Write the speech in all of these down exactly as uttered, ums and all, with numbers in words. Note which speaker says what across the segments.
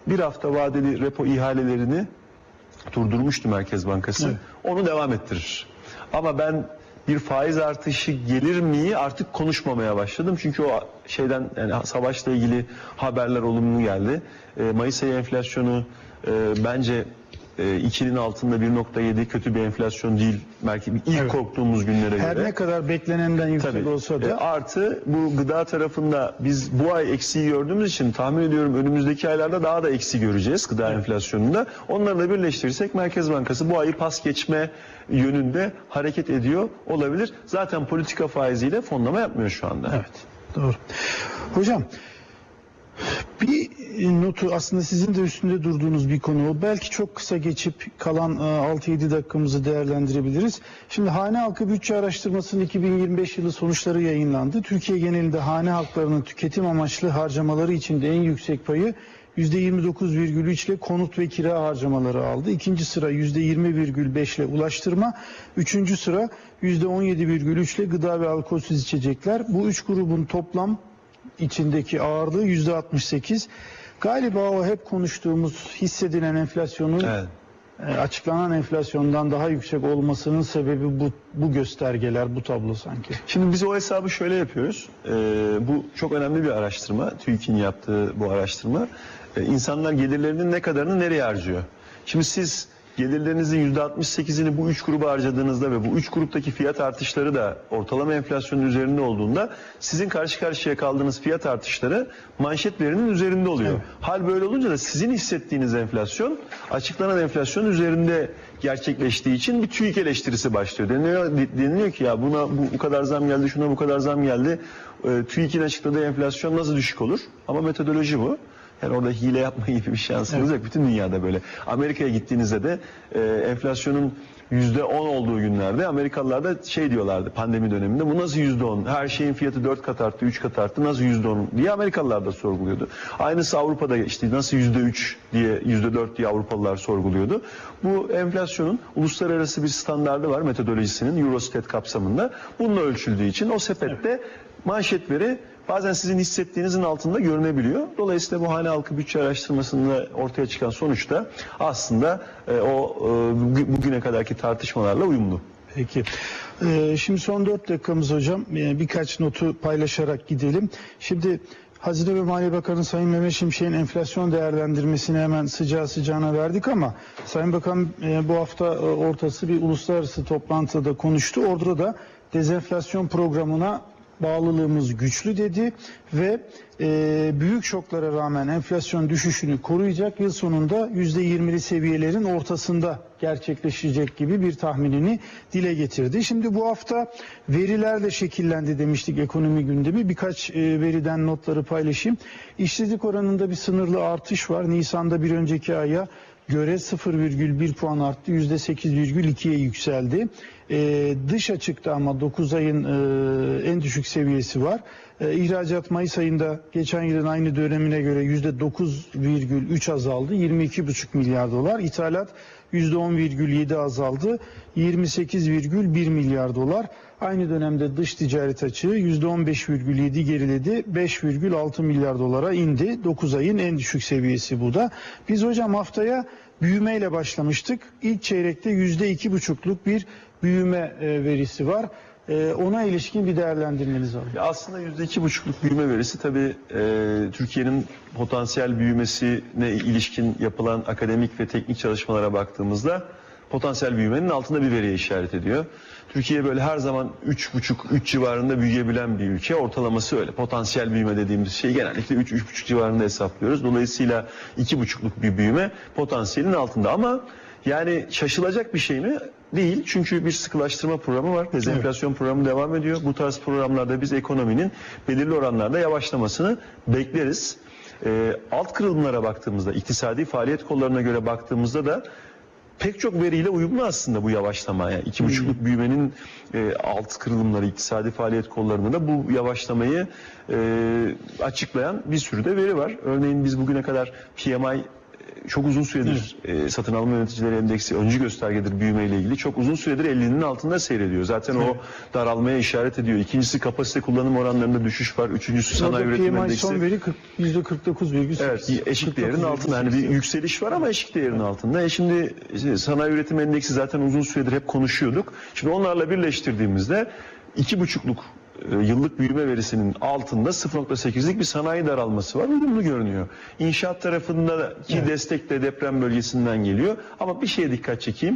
Speaker 1: bir hafta vadeli repo ihalelerini durdurmuştu Merkez Bankası. Evet. Onu devam ettirir. Ama ben bir faiz artışı gelir miyi artık konuşmamaya başladım. Çünkü o şeyden, yani savaşla ilgili haberler olumlu geldi. E, Mayıs ayı enflasyonu e, bence ikinin altında bir nokta yedi kötü bir enflasyon değil. Belki ilk evet. korktuğumuz günlere
Speaker 2: Her
Speaker 1: göre.
Speaker 2: Her ne kadar beklenenden yüksek Tabii. olsa da.
Speaker 1: E, artı bu gıda tarafında biz bu ay eksiği gördüğümüz için tahmin ediyorum önümüzdeki aylarda daha da eksi göreceğiz gıda evet. enflasyonunda. Onları da birleştirirsek Merkez Bankası bu ayı pas geçme yönünde hareket ediyor olabilir. Zaten politika faiziyle fonlama yapmıyor şu anda.
Speaker 2: Evet, doğru. Hocam, bir notu aslında sizin de üstünde durduğunuz bir konu. Belki çok kısa geçip kalan altı yedi dakikamızı değerlendirebiliriz. Şimdi hane halkı bütçe araştırmasının iki bin yirmi beş yılı sonuçları yayınlandı. Türkiye genelinde hane halklarının tüketim amaçlı harcamaları içinde en yüksek payı yüzde yirmi dokuz virgül üç ile konut ve kira harcamaları aldı. İkinci sıra yüzde yirmi virgül beş ile ulaştırma. Üçüncü sıra yüzde on yedi virgül üç ile gıda ve alkolsüz içecekler. Bu üç grubun toplam içindeki ağırlığı yüzde altmış sekiz. Galiba o hep konuştuğumuz hissedilen enflasyonun evet. e, açıklanan enflasyondan daha yüksek olmasının sebebi bu, bu göstergeler, bu tablo sanki.
Speaker 1: Şimdi biz o hesabı şöyle yapıyoruz. Ee, bu çok önemli bir araştırma. TÜİK'in yaptığı bu araştırma. Ee, insanlar gelirlerinin ne kadarını nereye harcıyor? Şimdi siz gelirlerinizin yüzde altmış sekizini bu üç gruba harcadığınızda ve bu üç gruptaki fiyat artışları da ortalama enflasyonun üzerinde olduğunda sizin karşı karşıya kaldığınız fiyat artışları manşet verinin üzerinde oluyor. Evet. Hal böyle olunca da sizin hissettiğiniz enflasyon açıklanan enflasyonun üzerinde gerçekleştiği için bir TÜİK eleştirisi başlıyor. Deniliyor, deniliyor ki ya buna bu, bu kadar zam geldi, şuna bu kadar zam geldi. E, TÜİK'in açıkladığı enflasyon nasıl düşük olur? Ama metodoloji bu. Yani orada hile yapma gibi bir şansınız evet. yok. Bütün dünyada böyle. Amerika'ya gittiğinizde de e, enflasyonun yüzde on olduğu günlerde Amerikalılar da şey diyorlardı pandemi döneminde. Bu nasıl yüzde on? Her şeyin fiyatı dört kat arttı, üç kat arttı. Nasıl yüzde on diye Amerikalılar da sorguluyordu. Aynısı Avrupa'da işte nasıl yüzde üç diye, yüzde dört diye Avrupalılar sorguluyordu. Bu enflasyonun uluslararası bir standardı var metodolojisinin Eurostat kapsamında. Bununla ölçüldüğü için o sepette evet. manşet veri bazen sizin hissettiğinizin altında görünebiliyor. Dolayısıyla bu hane halkı bütçe araştırmasında ortaya çıkan sonuçta aslında e, o e, bugüne kadarki tartışmalarla uyumlu.
Speaker 2: Peki. Ee, şimdi son dört dakikamız hocam. Ee, birkaç notu paylaşarak gidelim. Şimdi Hazine ve Maliye Bakanı Sayın Mehmet Şimşek'in enflasyon değerlendirmesini hemen sıcağı sıcağına verdik ama Sayın Bakan e, bu hafta e, ortası bir uluslararası toplantıda konuştu. Orada da dezenflasyon programına bağlılığımız güçlü dedi ve e, büyük şoklara rağmen enflasyon düşüşünü koruyacak, yıl sonunda yüzde yirmili seviyelerin ortasında gerçekleşecek gibi bir tahminini dile getirdi. Şimdi bu hafta verilerle şekillendi demiştik ekonomi gündemi. Birkaç e, veriden notları paylaşayım. İşsizlik oranında bir sınırlı artış var. Nisan'da bir önceki aya göre sıfır virgül bir puan arttı. yüzde sekiz virgül ikiye yükseldi. Ee, dış açıkta ama dokuz ayın e, en düşük seviyesi var. Ee, ihracat Mayıs ayında geçen yılın aynı dönemine göre yüzde dokuz virgül üç azaldı. yirmi iki buçuk milyar dolar. İthalat yüzde on virgül yedi azaldı. yirmi sekiz virgül bir milyar dolar. Aynı dönemde dış ticaret açığı yüzde on beş virgül yedi geriledi. beş virgül altı milyar dolara indi. dokuz ayın en düşük seviyesi bu da. Biz hocam haftaya büyümeyle başlamıştık. İlk çeyrekte yüzde iki buçukluk bir büyüme e, verisi var. E, ona ilişkin bir değerlendirmeniz var.
Speaker 1: Ya aslında yüzde iki buçukluk büyüme verisi tabii e, Türkiye'nin potansiyel büyümesine ilişkin yapılan akademik ve teknik çalışmalara baktığımızda potansiyel büyümenin altında bir veriye işaret ediyor. Türkiye böyle her zaman üç buçuk üç civarında büyüyebilen bir ülke. Ortalaması öyle. Potansiyel büyüme dediğimiz şey genellikle üç üç buçuk civarında hesaplıyoruz. Dolayısıyla iki buçukluk bir büyüme potansiyelin altında ama yani şaşılacak bir şey mi? Değil. Çünkü bir sıkılaştırma programı var. Dezenflasyon evet. programı devam ediyor. Bu tarz programlarda biz ekonominin belirli oranlarda yavaşlamasını bekleriz. Ee, alt kırılımlara baktığımızda, iktisadi faaliyet kollarına göre baktığımızda da pek çok veriyle uyumlu aslında bu yavaşlama. Yani iki buçukluk büyümenin e, alt kırılımları, iktisadi faaliyet kollarında da bu yavaşlamayı e, açıklayan bir sürü de veri var. Örneğin biz bugüne kadar P M I çok uzun süredir e, satın alma yöneticileri endeksi öncü göstergedir büyüme ile ilgili. Çok uzun süredir ellinin altında seyrediyor. Zaten evet. o daralmaya işaret ediyor. İkincisi kapasite kullanım oranlarında düşüş var. Üçüncüsü sanayi üretim endeksi.
Speaker 2: son veri yüzde kırk dokuz virgül sekiz.
Speaker 1: Evet, eşik değerin altında. Yani bir yükseliş var ama eşik değerin altında. E şimdi sanayi üretim endeksi zaten uzun süredir hep konuşuyorduk. Şimdi onlarla birleştirdiğimizde iki buçukluk yıllık büyüme verisinin altında sıfır nokta sekizlik bir sanayi daralması var. Uyumlu görünüyor. İnşaat tarafındaki evet. destek de deprem bölgesinden geliyor. Ama bir şeye dikkat çekeyim.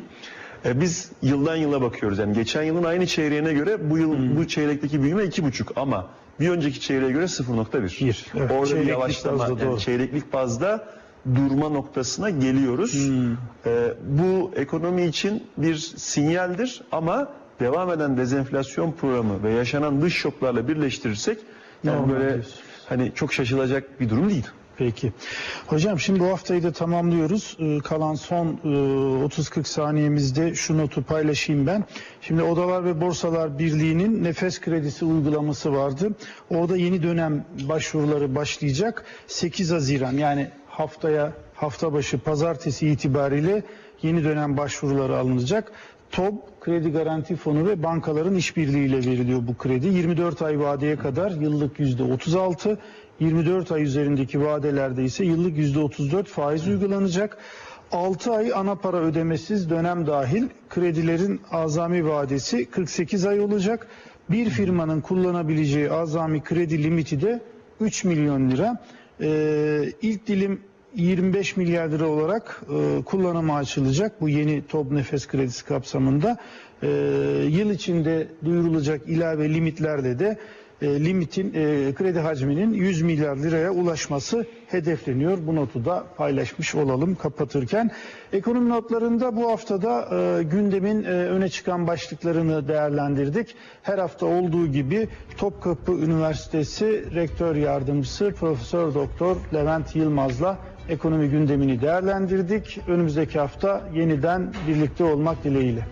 Speaker 1: Biz yıldan yıla bakıyoruz. Yani geçen yılın aynı çeyreğine göre bu yıl hmm. bu çeyrekteki büyüme iki buçuk ama bir önceki çeyreğe göre sıfır nokta bir.
Speaker 2: Evet.
Speaker 1: Orada bir yavaşlama, bazda, yani çeyreklik bazda durma noktasına geliyoruz. Hmm. Ee, bu ekonomi için bir sinyaldir ama devam eden dezenflasyon programı ve yaşanan dış şoklarla birleştirirsek yani Normal böyle diyorsun. Hani çok şaşılacak bir durum değil.
Speaker 2: Peki. Hocam şimdi bu haftayı da tamamlıyoruz. Ee, kalan son e, otuz kırk saniyemizde şu notu paylaşayım ben. Şimdi Odalar ve Borsalar Birliği'nin nefes kredisi uygulaması vardı. Orada yeni dönem başvuruları başlayacak. sekiz Haziran yani haftaya hafta başı pazartesi itibariyle yeni dönem başvuruları alınacak. TOB, Kredi Garanti Fonu ve bankaların işbirliğiyle veriliyor bu kredi. yirmi dört ay vadeye kadar yıllık yüzde otuz altı, yirmi dört ay üzerindeki vadelerde ise yıllık yüzde otuz dört faiz uygulanacak. altı ay ana para ödemesiz dönem dahil kredilerin azami vadesi kırk sekiz ay olacak. Bir firmanın kullanabileceği azami kredi limiti de üç milyon lira. Ee, ilk dilim yirmi beş milyar lira olarak e, kullanıma açılacak bu yeni TOB nefes kredisi kapsamında. E, yıl içinde duyurulacak ilave limitlerle de e, limitin e, kredi hacminin yüz milyar liraya ulaşması hedefleniyor. Bu notu da paylaşmış olalım kapatırken. Ekonomi notlarında bu haftada e, gündemin e, öne çıkan başlıklarını değerlendirdik. Her hafta olduğu gibi Topkapı Üniversitesi Rektör Yardımcısı Profesör Doktor Levent Yılmaz'la ekonomi gündemini değerlendirdik. Önümüzdeki hafta yeniden birlikte olmak dileğiyle.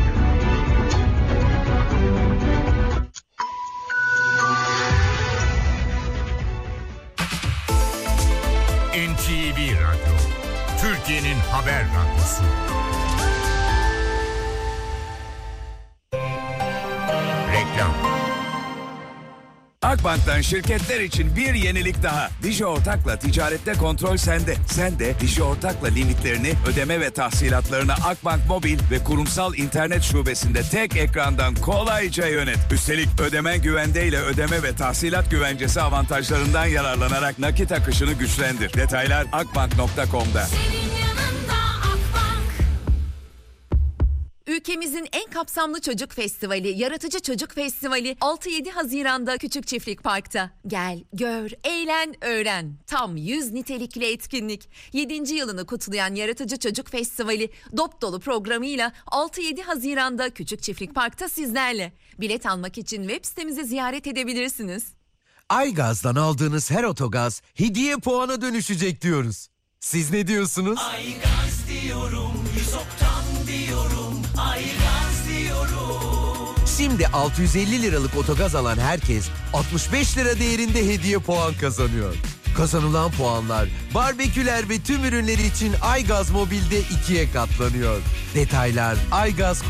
Speaker 3: N T V Radyo, Türkiye'nin haber radyosu. Reklam.
Speaker 4: Akbank'tan şirketler için bir yenilik daha. Digi Ortak'la ticarette kontrol sende. Sen de Digi Ortak'la limitlerini, ödeme ve tahsilatlarını Akbank Mobil ve kurumsal internet şubesinde tek ekrandan kolayca yönet. Üstelik ödemen güvendeyle ödeme ve tahsilat güvencesi avantajlarından yararlanarak nakit akışını güçlendir. Detaylar akbank nokta com'da.
Speaker 5: Ülkemizin en kapsamlı çocuk festivali, Yaratıcı Çocuk Festivali altı yedi Haziran'da Küçük Çiftlik Park'ta. Gel, gör, eğlen, öğren. Tam yüz nitelikli etkinlik. yedinci yılını kutlayan Yaratıcı Çocuk Festivali dop dolu programıyla altı yedi Haziran'da Küçük Çiftlik Park'ta sizlerle. Bilet almak için web sitemizi ziyaret edebilirsiniz.
Speaker 6: Aygaz'dan aldığınız her otogaz hediye puana dönüşecek diyoruz. Siz ne diyorsunuz?
Speaker 7: Aygaz diyorum, yüz oktan diyorum, Aygaz diyorum.
Speaker 6: Şimdi altı yüz elli liralık otogaz alan herkes altmış beş lira değerinde hediye puan kazanıyor. Kazanılan puanlar barbeküler ve tüm ürünler için Aygaz Mobil'de ikiye katlanıyor. Detaylar Aygaz